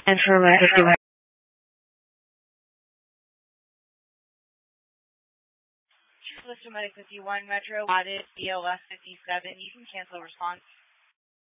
And for Metro 51. Lister Medic 51, Metro, audit, BLS 57. You can cancel response.